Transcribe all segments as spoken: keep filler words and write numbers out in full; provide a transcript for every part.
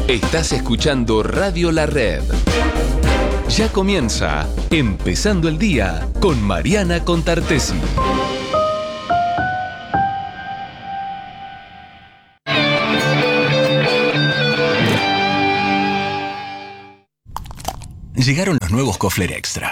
Estás escuchando Radio La Red. Ya comienza Empezando el Día con Mariana Contartesi. Llegaron los nuevos Kofler Extra.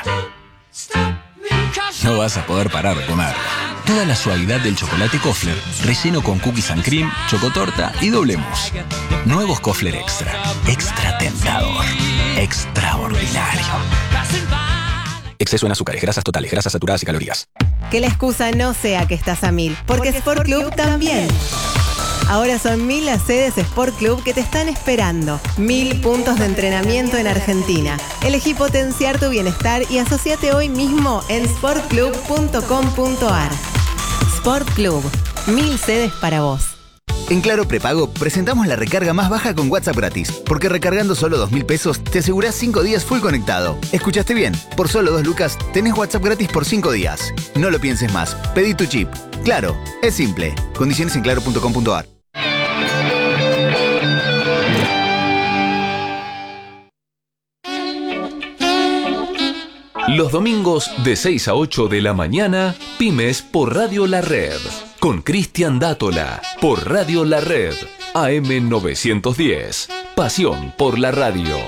No vas a poder parar de comer. Toda la suavidad del chocolate Kofler, relleno con cookies and cream, chocotorta y doble mousse. Nuevos Kofler Extra. Extra tentador. Extraordinario. Exceso en azúcares, grasas totales, grasas saturadas y calorías. Que la excusa no sea que estás a mil, porque Sport Club también. Ahora son mil las sedes Sport Club que te están esperando. Mil puntos de entrenamiento en Argentina. Elegí potenciar tu bienestar y asociate hoy mismo en sport club punto com punto a r. Sport Club. Mil sedes para vos. En Claro Prepago presentamos la recarga más baja con WhatsApp gratis, porque recargando solo dos mil pesos te asegurás cinco días full conectado. ¿Escuchaste bien? Por solo dos lucas tenés WhatsApp gratis por cinco días. No lo pienses más. Pedí tu chip. Claro, es simple. Condiciones en claro punto com punto a r. Los domingos de seis a ocho de la mañana, Pymes por Radio La Red. Con Cristian Dátola, por Radio La Red, A M novecientos diez. Pasión por la radio.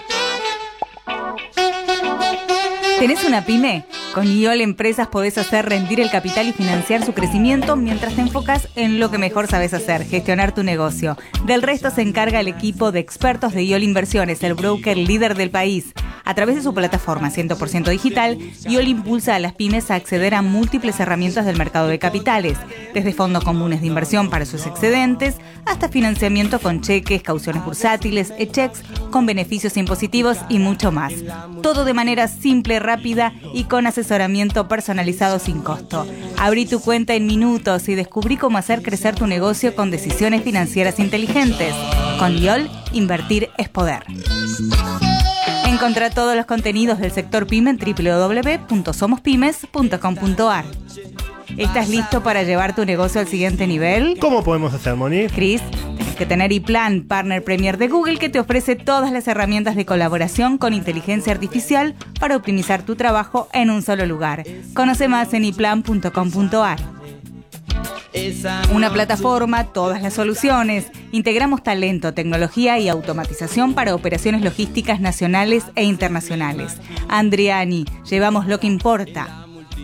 ¿Tenés una pyme? Con I O L Empresas podés hacer rendir el capital y financiar su crecimiento mientras te enfocas en lo que mejor sabes hacer, gestionar tu negocio. Del resto se encarga el equipo de expertos de I O L Inversiones, el broker líder del país. A través de su plataforma cien por ciento digital, I O L impulsa a las pymes a acceder a múltiples herramientas del mercado de capitales, desde fondos comunes de inversión para sus excedentes, hasta financiamiento con cheques, cauciones bursátiles, e-checks, con beneficios impositivos y mucho más. Todo de manera simple, rápida y con asesoramiento personalizado sin costo. Abrí tu cuenta en minutos y descubrí cómo hacer crecer tu negocio con decisiones financieras inteligentes. Con I O L, invertir es poder. Encontrá todos los contenidos del sector PYME en doble u doble u doble u punto somos pymes punto com punto a r. ¿Estás listo para llevar tu negocio al siguiente nivel? ¿Cómo podemos hacer, Moni? Chris, tenés que tener iPlan, partner premier de Google, que te ofrece todas las herramientas de colaboración con inteligencia artificial para optimizar tu trabajo en un solo lugar. Conoce más en i plan punto com punto a r. Una plataforma, todas las soluciones. Integramos talento, tecnología y automatización para operaciones logísticas nacionales e internacionales. Andriani, llevamos lo que importa.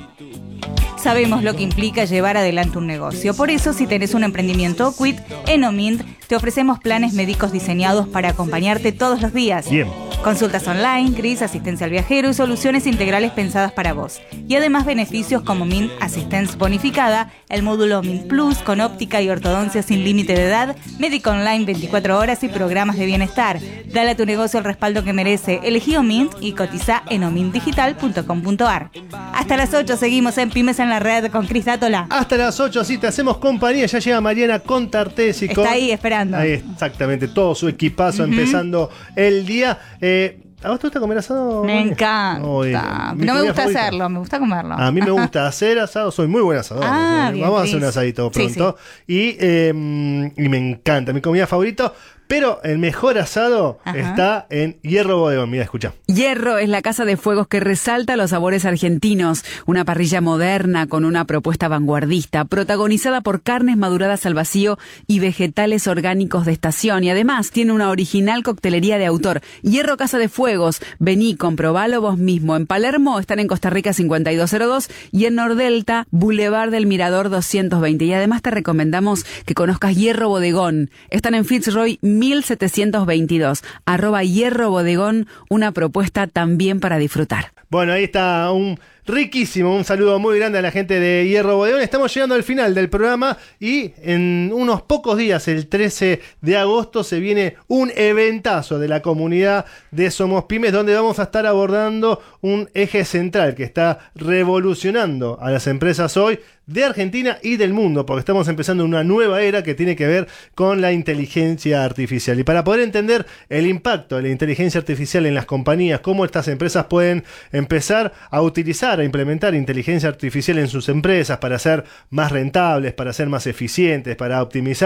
Sabemos lo que implica llevar adelante un negocio. Por eso, si tenés un emprendimiento o quit, en Omint te ofrecemos planes médicos diseñados para acompañarte todos los días. Bien. Consultas online, Cris, asistencia al viajero y soluciones integrales pensadas para vos. Y además beneficios como Mint Assistance bonificada, el módulo Mint Plus con óptica y ortodoncia sin límite de edad, médico online veinticuatro horas y programas de bienestar. Dale a tu negocio el respaldo que merece. Elegí Omint y cotiza en omint digital punto com punto a r. Hasta las ocho seguimos en Pymes en la Red con Cris Dátola. Hasta las ocho, sí, te hacemos compañía. Ya llega Mariana Contartesi. Está ahí esperando. Ahí, exactamente, todo su equipazo uh-huh. empezando el día. Eh, ¿A vos te gusta comer asado? Me encanta. Oh, eh, no me gusta favorita. hacerlo, me gusta comerlo. A mí me gusta hacer asado, soy muy buen asador. Ah, ¿sí? bien, Vamos Chris. a hacer un asadito pronto. Sí, sí. Y, eh, y me encanta, mi comida favorita. Pero el mejor asado Ajá. está en Hierro Bodegón. Mira, escucha. Hierro es la casa de fuegos que resalta los sabores argentinos. Una parrilla moderna con una propuesta vanguardista, protagonizada por carnes maduradas al vacío y vegetales orgánicos de estación. Y además tiene una original coctelería de autor. Hierro Casa de Fuegos. Vení, comprobalo vos mismo. En Palermo están en Costa Rica cincuenta y dos cero dos y en Nordelta, Boulevard del Mirador doscientos veinte. Y además te recomendamos que conozcas Hierro Bodegón. Están en Fitzroy mil setecientos veintidós, arroba Hierro Bodegón, una propuesta también para disfrutar. Bueno, ahí está un riquísimo, un saludo muy grande a la gente de Hierro Bodegón. Estamos llegando al final del programa y en unos pocos días, el trece de agosto, se viene un eventazo de la comunidad de Somos Pymes, donde vamos a estar abordando un eje central que está revolucionando a las empresas hoy de Argentina y del mundo, porque estamos empezando una nueva era que tiene que ver con la inteligencia artificial. Y para poder entender el impacto de la inteligencia artificial en las compañías, cómo estas empresas pueden empezar a utilizar, a implementar inteligencia artificial en sus empresas para ser más rentables, para ser más eficientes, para optimizar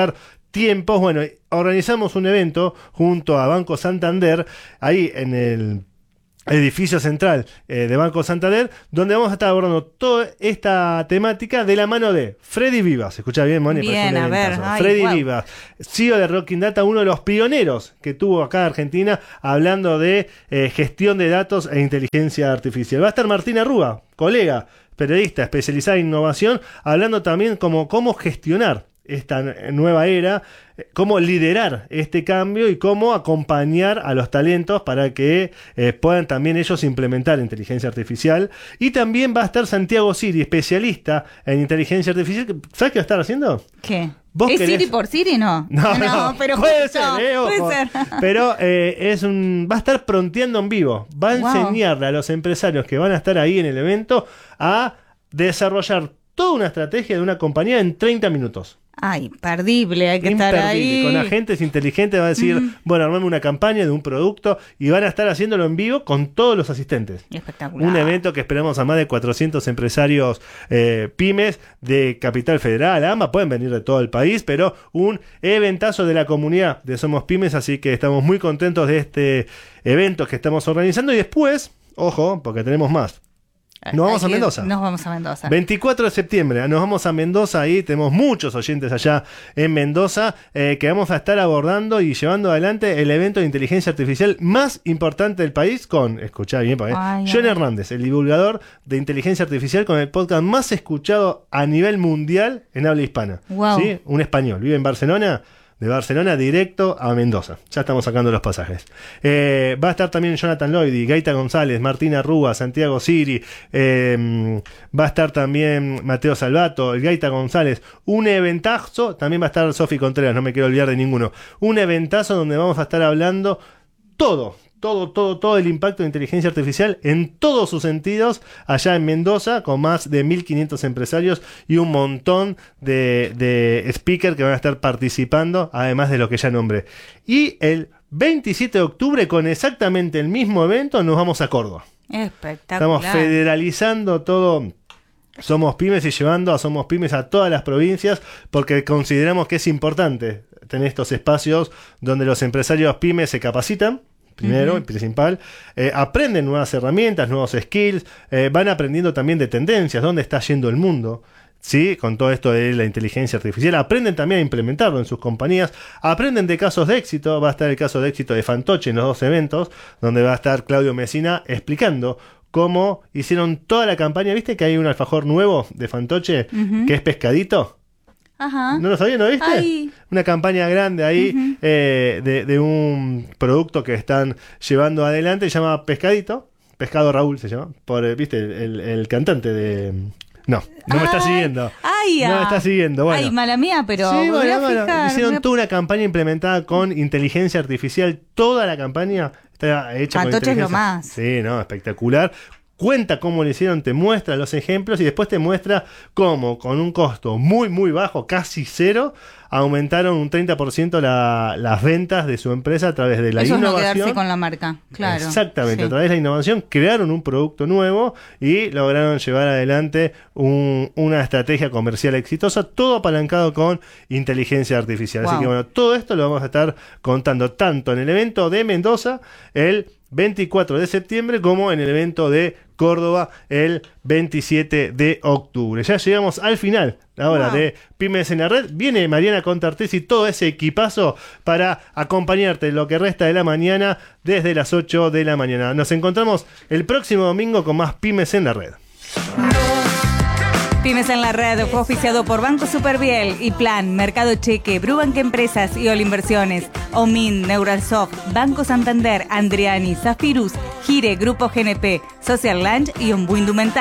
tiempos, bueno, organizamos un evento junto a Banco Santander, ahí en el edificio central eh, de Banco Santander, donde vamos a estar abordando toda esta temática de la mano de Freddy Vivas. Escucha bien, Moni. Bien, a ver. Ay, Freddy wow. Vivas, C E O de Rocking Data, uno de los pioneros que tuvo acá en Argentina hablando de eh, gestión de datos e inteligencia artificial. Va a estar Martina Rúa, colega, periodista especializada en innovación, hablando también como cómo gestionar esta nueva era, cómo liderar este cambio y cómo acompañar a los talentos para que eh, puedan también ellos implementar inteligencia artificial. Y también va a estar Santiago Siri, especialista en inteligencia artificial. ¿Sabes qué va a estar haciendo? ¿Qué? ¿Vos ¿Es querés... Siri por Siri? No. No, no, pero puede justo, ser, eh, ojo. puede ser. Pero eh, es un, va a estar pronteando en vivo. Va a Wow. enseñarle a los empresarios que van a estar ahí en el evento a desarrollar toda una estrategia de una compañía en treinta minutos. Ay, perdible, hay que estar ahí. Con agentes inteligentes va a decir, uh-huh. bueno, armame una campaña de un producto y van a estar haciéndolo en vivo con todos los asistentes. Espectacular. Un evento que esperamos a más de cuatrocientos empresarios eh, pymes de Capital Federal, A M A, pueden venir de todo el país, pero un eventazo de la comunidad de Somos Pymes, así que estamos muy contentos de este evento que estamos organizando. Y después, ojo, porque tenemos más. Nos vamos a Mendoza. Nos vamos a Mendoza. veinticuatro de septiembre, nos vamos a Mendoza, ahí tenemos muchos oyentes allá en Mendoza, eh, que vamos a estar abordando y llevando adelante el evento de inteligencia artificial más importante del país con, escuchá bien, eh, Ay, John ay. Hernández, el divulgador de inteligencia artificial con el podcast más escuchado a nivel mundial en habla hispana. Wow. ¿Sí? Un español, vive en Barcelona. De Barcelona directo a Mendoza. Ya estamos sacando los pasajes. Eh, va a estar también Jonathan Lloyd, Gaita González, Martina Rúa, Santiago Siri. Eh, va a estar también Mateo Salvato, el Gaita González. Un eventazo. También va a estar Sofi Contreras, no me quiero olvidar de ninguno. Un eventazo donde vamos a estar hablando todo. Todo, todo, todo el impacto de inteligencia artificial en todos sus sentidos allá en Mendoza, con más de mil quinientos empresarios y un montón de, de speakers que van a estar participando, además de lo que ya nombré. Y el veintisiete de octubre, con exactamente el mismo evento, nos vamos a Córdoba. Espectacular. Estamos federalizando todo Somos Pymes y llevando a Somos Pymes a todas las provincias, porque consideramos que es importante tener estos espacios donde los empresarios pymes se capacitan. Primero, uh-huh. y principal, eh, aprenden nuevas herramientas, nuevos skills, eh, van aprendiendo también de tendencias, dónde está yendo el mundo, ¿sí? Con todo esto de la inteligencia artificial, aprenden también a implementarlo en sus compañías, aprenden de casos de éxito. Va a estar el caso de éxito de Fantoche en los dos eventos, donde va a estar Claudio Messina explicando cómo hicieron toda la campaña. ¿Viste que hay un alfajor nuevo de Fantoche, uh-huh. que es pescadito? Ajá. ¿No lo sabías, no viste? Ay. Una campaña grande ahí, uh-huh. eh, de, de un producto que están llevando adelante, se llama Pescadito, Pescado Raúl se llama, por, ¿viste? El, el, el cantante de... No, no me está siguiendo. Ay, no me está siguiendo. Bueno. Ay, mala mía, pero sí, voy bueno, a bueno. fijar, Hicieron voy a... toda una campaña implementada con inteligencia artificial. Toda la campaña está hecha Fantoche con inteligencia. es lo más. Sí, no, espectacular. Cuenta cómo lo hicieron, te muestra los ejemplos y después te muestra cómo, con un costo muy, muy bajo, casi cero, aumentaron un treinta por ciento la, las ventas de su empresa a través de la Eso innovación. Es no quedarse con la marca, claro. Exactamente, sí. A través de la innovación crearon un producto nuevo y lograron llevar adelante un, una estrategia comercial exitosa, todo apalancado con inteligencia artificial. Wow. Así que bueno, todo esto lo vamos a estar contando tanto en el evento de Mendoza, el veinticuatro de septiembre, como en el evento de Córdoba el veintisiete de octubre. Ya llegamos al final ahora wow. de Pymes en la Red. Viene Mariana Contartés y todo ese equipazo para acompañarte lo que resta de la mañana desde las ocho de la mañana. Nos encontramos el próximo domingo con más Pymes en la Red. Pymes en la Red fue oficiado por Banco Superviel y Plan, Mercado Cheque, Brubank Empresas y All Inversiones, Omin, Neuralsoft, Banco Santander, Andriani, Zafirus, Gire, Grupo G N P, Social Lunch y un Indumental.